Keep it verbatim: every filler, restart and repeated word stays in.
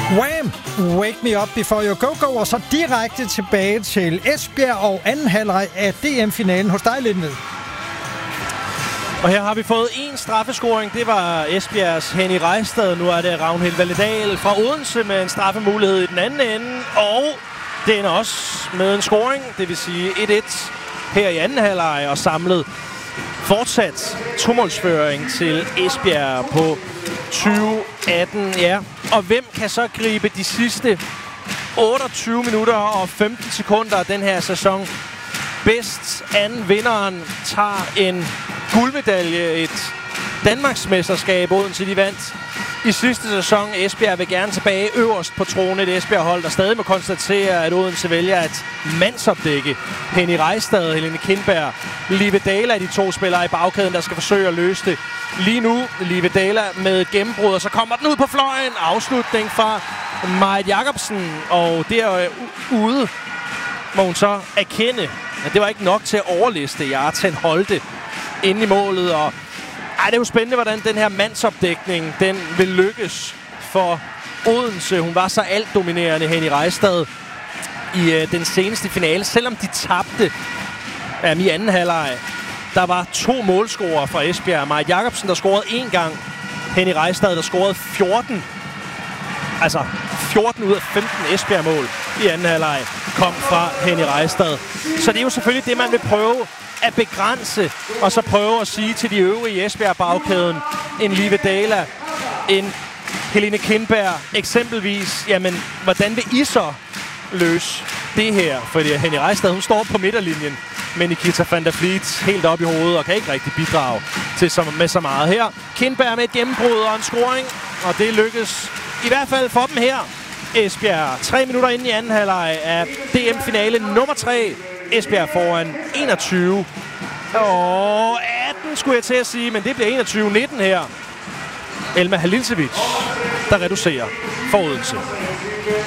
Wham! Wake Me Up Before You Go Go, og så direkte tilbage til Esbjerg og anden halvleg af D M-finalen hos dig, Lindved. Og her har vi fået en straffescoring. Det var Esbjergs Henny Rejstad. Nu er det Ragnhild Valledal fra Odense med en straffemulighed i den anden ende. Og det ender også med en scoring, det vil sige et et her i anden halvleg og samlet fortsat tomålsføring til Esbjerg på tyve atten. Ja. Og hvem kan så gribe de sidste otteogtyve minutter og femten sekunder af den her sæson bedst an? Vinderen tager en guldmedalje, et Danmarksmesterskab. Odense de vandt i sidste sæson. Esbjerg vil gerne tilbage øverst på tronen. Et Esbjerg-hold, der stadig må konstatere, at Odense vælger at mandsopdække Henny Rejstad, Helene Kindberg, Live Dala er de to spillere i bagkæden, der skal forsøge at løse det. Lige nu Live Dala med et gennembrud, og så kommer den ud på fløjen. Afslutning fra Marit Jacobsen, og derude må hun så erkende, at det var ikke nok til at overliste Jarten Holte inde i målet. Og ej, det er jo spændende, hvordan den her mandsopdækning, den vil lykkes for Odense. Hun var så altdominerende, Henny Rejstad, i øh, den seneste finale, selvom de tabte øh, i anden halvleg. Der var to målscorer fra Esbjerg. Marit Jacobsen, der scorede én gang. Henny Rejstad, der scorede fjorten. Altså fjorten ud af femten Esbjerg-mål i anden halvleg kom fra Henny Rejstad. Så det er jo selvfølgelig det, man vil prøve at begrænse, og så prøve at sige til de øvrige Esbjerg-bagkæden, en Live Dala, en Helene Kindberg eksempelvis, jamen, hvordan vil I så løse det her? Fordi Henny Rejstad, hun står på midterlinjen, men Nikita van der Vliet helt op i hovedet og kan ikke rigtig bidrage til så, med så meget her. Kindberg med et gennembrud og en scoring, og det lykkes i hvert fald for dem her. Esbjerg, tre minutter inde i anden halvleg af D M-finale nummer tre. Esbjerg foran enogtyve og atten, skulle jeg til at sige, men det bliver enogtyve nitten her. Elma Halilsevic, der reducerer for Odense.